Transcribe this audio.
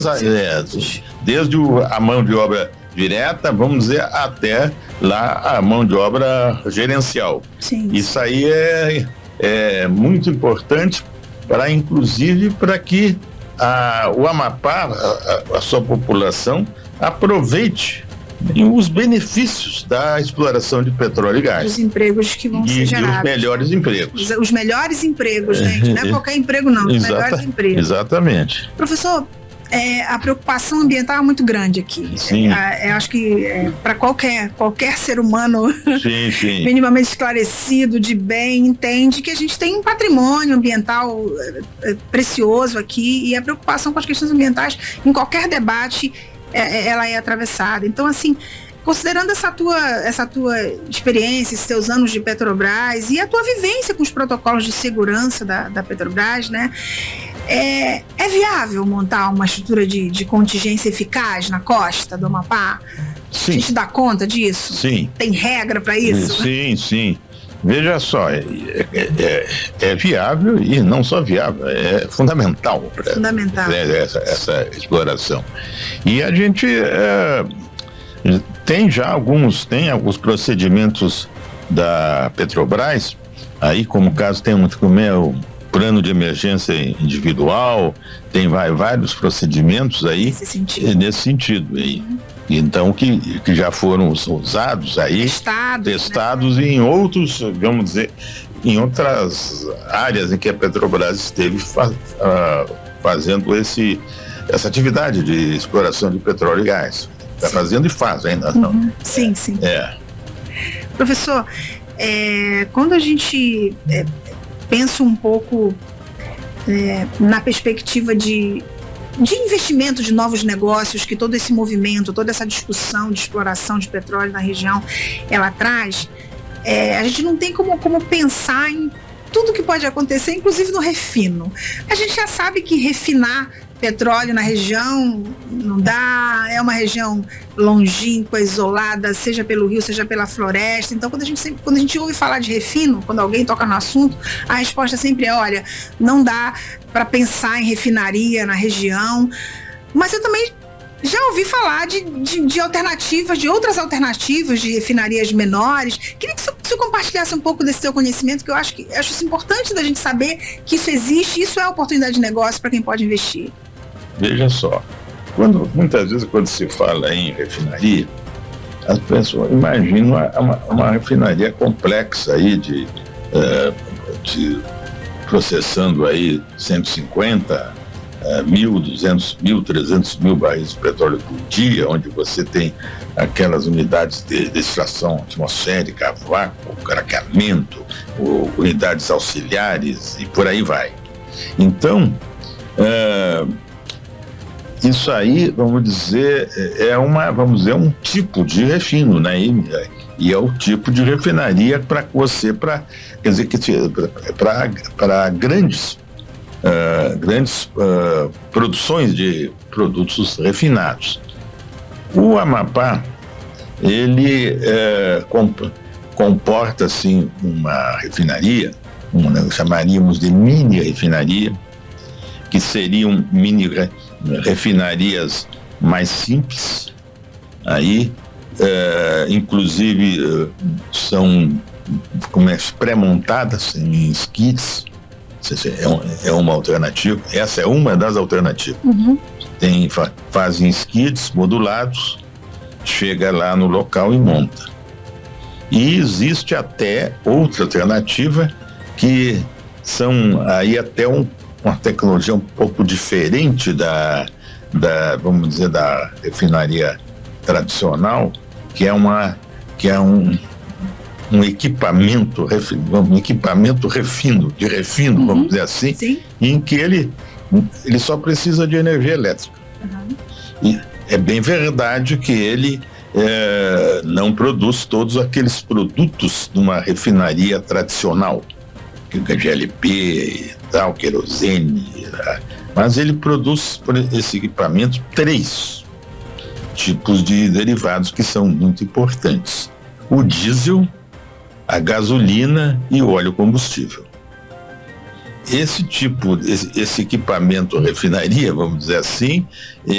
desde a mão de obra direta, vamos dizer, até lá a mão de obra gerencial. Sim. Isso aí é muito importante inclusive para que o Amapá, a sua população, aproveite os benefícios da exploração de petróleo e gás. Os empregos que vão ser gerados. Os melhores empregos. Os melhores empregos, gente. Não é qualquer emprego, não. Os melhores empregos. Exatamente. Professor, a preocupação ambiental é muito grande aqui. Sim. Acho que para qualquer ser humano sim. minimamente esclarecido, de bem, entende que a gente tem um patrimônio ambiental precioso aqui, e a preocupação com as questões ambientais, em qualquer debate, ela é atravessada. Então, assim, considerando essa tua experiência, esses teus anos de Petrobras e a tua vivência com os protocolos de segurança da Petrobras, né? É viável montar uma estrutura de contingência eficaz na costa do Amapá? Sim. A gente dá conta disso? Sim. Tem regra para isso? Sim. Veja só, é viável, e não só viável, é fundamental para essa exploração. E a gente tem alguns procedimentos da Petrobras, aí como o caso tem o plano de emergência individual, tem vários procedimentos aí nesse sentido. Então, que já foram usados aí, testados, né? Em outros, vamos dizer, em outras áreas em que a Petrobras esteve fazendo essa atividade de exploração de petróleo e gás. Está fazendo e faz ainda. Não. Sim. Professor, quando a gente pensa um pouco na perspectiva de investimento de novos negócios que todo esse movimento, toda essa discussão de exploração de petróleo na região, ela traz, a gente não tem como pensar em tudo que pode acontecer, inclusive no refino. A gente já sabe que refinar petróleo na região não dá, é uma região longínqua, isolada, seja pelo rio, seja pela floresta. Então, quando a gente ouve falar de refino, quando alguém toca no assunto, a resposta sempre é: olha, não dá para pensar em refinaria na região. Mas eu também já ouvi falar de alternativas, de outras alternativas de refinarias menores. Queria que você compartilhasse um pouco desse seu conhecimento, que eu acho isso importante da gente saber que isso existe, isso é oportunidade de negócio para quem pode investir. Veja só, muitas vezes quando se fala em refinaria, as pessoas imaginam uma refinaria complexa aí de processando aí 150, 1.200, 1.300 mil barris de petróleo por dia, onde você tem aquelas unidades de extração atmosférica, a vácuo, craqueamento, unidades auxiliares e por aí vai. Então, isso aí, vamos dizer, um tipo de refino, né? E é o tipo de refinaria para grandes produções de produtos refinados. O Amapá, ele comporta assim uma refinaria, chamaríamos de mini refinaria, que seriam mini refinarias mais simples, aí inclusive são pré-montadas em skids. É uma alternativa, essa é uma das alternativas. Fazem skids modulados, chega lá no local e monta. E existe até outra alternativa, que são aí até uma tecnologia um pouco diferente vamos dizer, da refinaria tradicional, que é um equipamento de refino, vamos dizer assim, sim, em que ele só precisa de energia elétrica. E é bem verdade que ele não produz todos aqueles produtos de uma refinaria tradicional, que é GLP e tal, querosene, mas ele produz, por esse equipamento, 3 tipos de derivados que são muito importantes: o diesel, a gasolina e o óleo combustível. esse equipamento refinaria, vamos dizer assim,